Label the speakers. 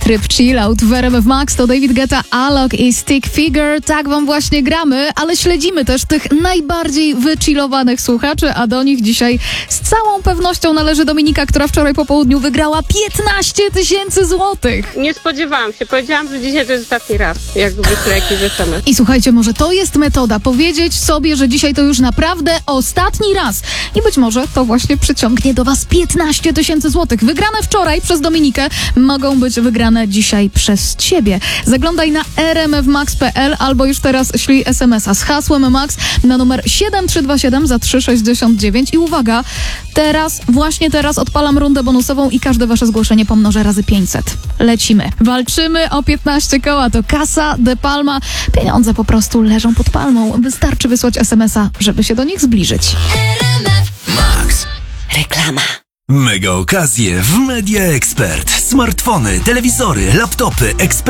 Speaker 1: Tryb chillout w RMF Max to David Guetta, Alok i Stick Figure. Tak wam właśnie gramy, ale śledzimy też tych najbardziej wychillowanych słuchaczy, a do nich dzisiaj z całą pewnością należy Dominika, która wczoraj po południu wygrała 15 000 złotych.
Speaker 2: Nie spodziewałam się. Powiedziałam, że dzisiaj to jest ostatni raz, jak wyślę jakiś SMS.
Speaker 1: I słuchajcie, może to jest metoda, powiedzieć sobie, że dzisiaj to już naprawdę ostatni raz. I być może to właśnie przyciągnie do was 15 000 złotych. Wygrane wczoraj przez Dominikę mogą być wygrane dzisiaj przez ciebie. Zaglądaj na rmfmax.pl albo już teraz ślij SMS-a z hasłem MAX na numer 7327 za 369 i uwaga, właśnie teraz odpalam rundę bonusową i każde wasze zgłoszenie pomnożę razy 500. Lecimy. Walczymy o 15 koła. To Casa de Palma. Pieniądze po prostu leżą pod palmą. Wystarczy wysłać SMS-a, żeby się do nich zbliżyć.
Speaker 3: Max. Reklama. Mega okazje w Media Expert. Smartfony, telewizory, laptopy,